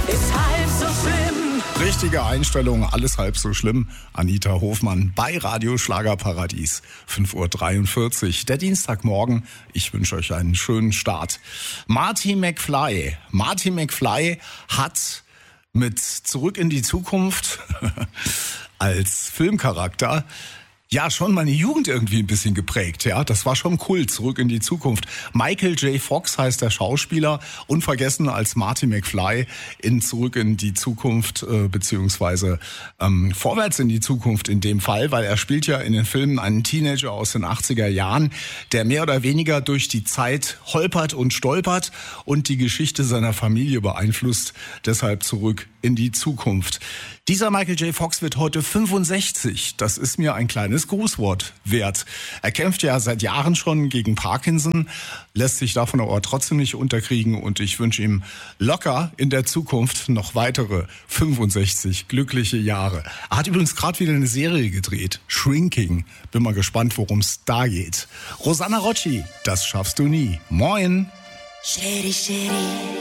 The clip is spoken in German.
ist halb so schlimm. Richtige Einstellung, alles halb so schlimm. Anita Hofmann bei Radio Schlagerparadies, 5:43 Uhr. Der Dienstagmorgen. Ich wünsche euch einen schönen Start. Marty McFly hat mit Zurück in die Zukunft als Filmcharakter ja schon meine Jugend irgendwie ein bisschen geprägt. Ja, das war schon cool. Zurück in die Zukunft. Michael J. Fox heißt der Schauspieler, unvergessen als Marty McFly in Zurück in die Zukunft beziehungsweise Vorwärts in die Zukunft in dem Fall, weil er spielt ja in den Filmen einen Teenager aus den 80er Jahren, der mehr oder weniger durch die Zeit holpert und stolpert und die Geschichte seiner Familie beeinflusst. Deshalb Zurück in die Zukunft. Dieser Michael J. Fox wird heute 65. Das ist mir ein kleines Grußwort wert. Er kämpft ja seit Jahren schon gegen Parkinson, lässt sich davon aber trotzdem nicht unterkriegen und ich wünsche ihm locker in der Zukunft noch weitere 65 glückliche Jahre. Er hat übrigens gerade wieder eine Serie gedreht, Shrinking. Bin mal gespannt, worum es da geht. Rosanna Rocci, das schaffst du nie. Moin! Shitty, shitty.